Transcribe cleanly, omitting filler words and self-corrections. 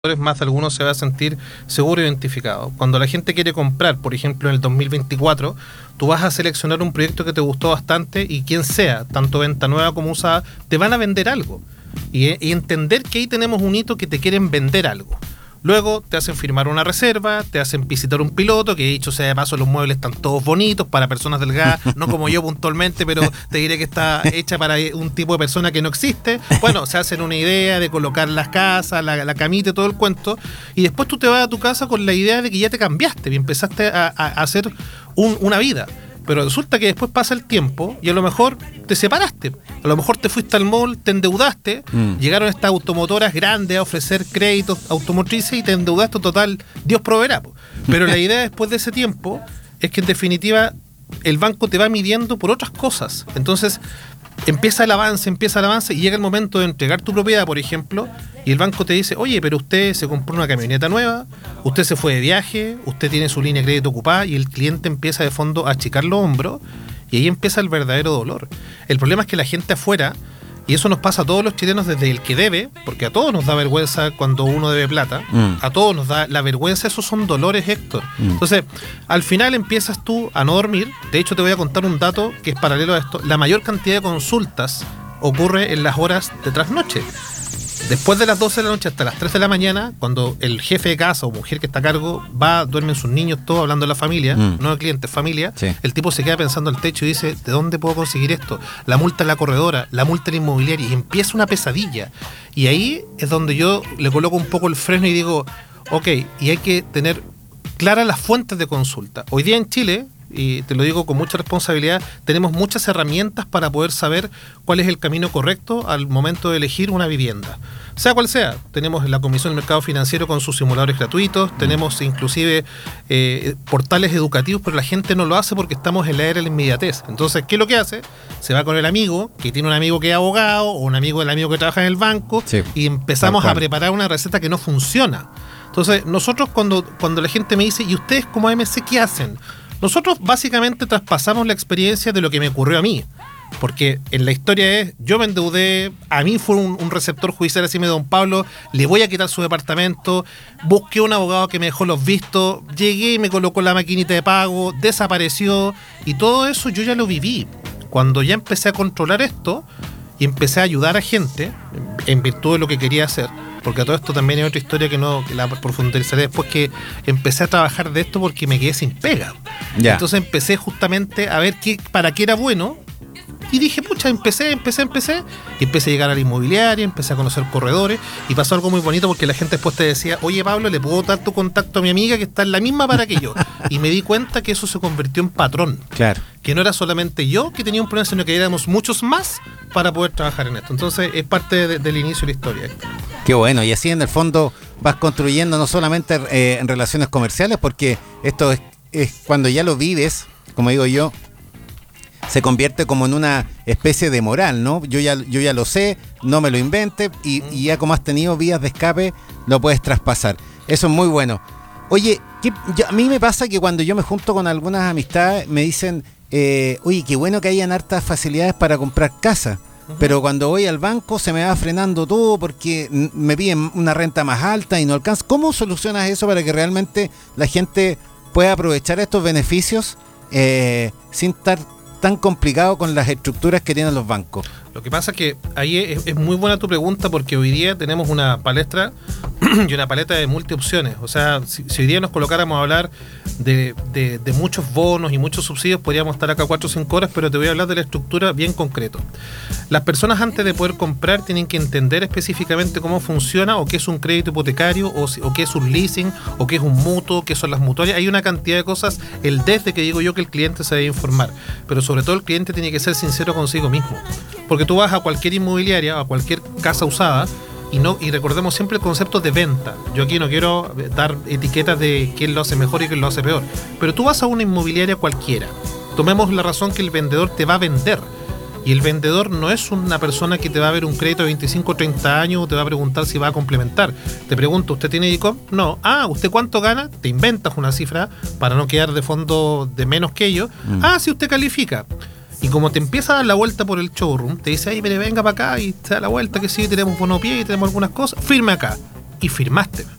más de alguno se va a sentir seguro e identificado. Cuando la gente quiere comprar, por ejemplo, en el 2024, tú vas a seleccionar un proyecto que te gustó bastante y quien sea, tanto venta nueva como usada, te van a vender algo. Y entender que ahí tenemos un hito que te quieren vender algo. Luego te hacen firmar una reserva, te hacen visitar un piloto, que dicho sea de paso los muebles están todos bonitos para personas delgadas, no como yo puntualmente, pero te diré que está hecha para un tipo de persona que no existe. Bueno, se hacen una idea de colocar las casas, la camita y todo el cuento, y después tú te vas a tu casa con la idea de que ya te cambiaste y empezaste a hacer una vida. Pero resulta que después pasa el tiempo y a lo mejor te separaste. A lo mejor te fuiste al mall, te endeudaste, llegaron estas automotoras grandes a ofrecer créditos automotrices y te endeudaste total, Dios proveerá. Pero la idea después de ese tiempo es que en definitiva el banco te va midiendo por otras cosas. Entonces empieza el avance y llega el momento de entregar tu propiedad, por ejemplo, y el banco te dice, oye, pero usted se compró una camioneta nueva, usted se fue de viaje, usted tiene su línea de crédito ocupada, y el cliente empieza de fondo a achicar los hombros, y ahí empieza el verdadero dolor. El problema es que la gente afuera, y eso nos pasa a todos los chilenos desde el que debe, porque a todos nos da vergüenza cuando uno debe plata, a todos nos da la vergüenza, esos son dolores, Héctor. Entonces, al final empiezas tú a no dormir. De hecho, te voy a contar un dato que es paralelo a esto. La mayor cantidad de consultas ocurre en las horas de trasnoche. Después de las 12 de la noche hasta las 3 de la mañana, cuando el jefe de casa o mujer que está a cargo duermen sus niños, todos hablando de la familia, no de clientes, familia, sí. El tipo se queda pensando al techo y dice, ¿de dónde puedo conseguir esto? La multa en la corredora, la multa en la inmobiliaria, y empieza una pesadilla. Y ahí es donde yo le coloco un poco el freno y digo, ok, y hay que tener claras las fuentes de consulta. Hoy día en Chile, y te lo digo con mucha responsabilidad, tenemos muchas herramientas para poder saber cuál es el camino correcto al momento de elegir una vivienda. Sea cual sea, tenemos la Comisión del Mercado Financiero con sus simuladores gratuitos, tenemos inclusive portales educativos, pero la gente no lo hace porque estamos en la era de la inmediatez. Entonces, ¿qué es lo que hace? Se va con el amigo, que tiene un amigo que es abogado, o un amigo del amigo que trabaja en el banco, sí, y empezamos a preparar una receta que no funciona. Entonces, nosotros cuando la gente me dice, ¿y ustedes como AMC qué hacen? Nosotros básicamente traspasamos la experiencia de lo que me ocurrió a mí. Porque en la historia es, yo me endeudé, a mí fue un receptor judicial, así me don Pablo, le voy a quitar su departamento, busqué un abogado que me dejó los vistos, llegué y me colocó la maquinita de pago, desapareció, y todo eso yo ya lo viví. Cuando ya empecé a controlar esto y empecé a ayudar a gente en virtud de lo que quería hacer, porque a todo esto también hay otra historia que la profundizaré después, que empecé a trabajar de esto porque me quedé sin pega. Yeah. Entonces empecé justamente a ver para qué era bueno. Y dije, pucha, empecé, y empecé a llegar a la inmobiliaria, empecé a conocer corredores, y pasó algo muy bonito porque la gente después te decía, oye Pablo, ¿le puedo dar tu contacto a mi amiga que está en la misma para que yo? Y me di cuenta que eso se convirtió en patrón. Claro. Que no era solamente yo que tenía un problema, sino que éramos muchos más para poder trabajar en esto. Entonces es parte del inicio de la historia. Qué bueno, y así en el fondo vas construyendo no solamente en relaciones comerciales, porque esto es cuando ya lo vives, como digo yo, se convierte como en una especie de moral, ¿no? Yo ya lo sé, no me lo invente, y ya como has tenido vías de escape, lo puedes traspasar. Eso es muy bueno. Oye, a mí me pasa que cuando yo me junto con algunas amistades, me dicen, oye, qué bueno que hayan hartas facilidades para comprar casa, pero cuando voy al banco se me va frenando todo porque me piden una renta más alta y no alcanza. ¿Cómo solucionas eso para que realmente la gente pueda aprovechar estos beneficios sin estar tan complicado con las estructuras que tienen los bancos? Lo que pasa es que ahí es muy buena tu pregunta, porque hoy día tenemos una palestra y una paleta de multiopciones. O sea, si hoy día nos colocáramos a hablar de muchos bonos y muchos subsidios, podríamos estar acá 4 o 5 horas, pero te voy a hablar de la estructura bien concreto. Las personas, antes de poder comprar, tienen que entender específicamente cómo funciona, o qué es un crédito hipotecario, o qué es un leasing, o qué es un mutuo, qué son las mutuarias. Hay una cantidad de cosas, desde que digo yo que el cliente se debe informar, pero sobre todo el cliente tiene que ser sincero consigo mismo. Porque tú vas a cualquier inmobiliaria, a cualquier casa usada, y recordemos siempre el concepto de venta. Yo aquí no quiero dar etiquetas de quién lo hace mejor y quién lo hace peor, pero tú vas a una inmobiliaria cualquiera. Tomemos la razón que el vendedor te va a vender, y el vendedor no es una persona que te va a ver un crédito de 25 o 30 años o te va a preguntar si va a complementar. Te pregunto, ¿usted tiene ICOM? No. ¿Usted cuánto gana? Te inventas una cifra para no quedar de fondo de menos que ellos. Si usted califica. Y como te empieza a dar la vuelta por el showroom, te dice, ay, mire, venga para acá, y te da la vuelta, que sí, tenemos buenos pies y tenemos algunas cosas, firme acá. y firmaste.